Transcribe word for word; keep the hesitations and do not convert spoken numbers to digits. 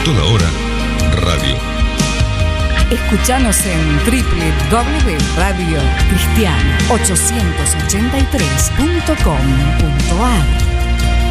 toda hora, radio. Escuchanos en doble u doble u doble u punto radio cristiana ochocientos ochenta y tres punto com punto a r.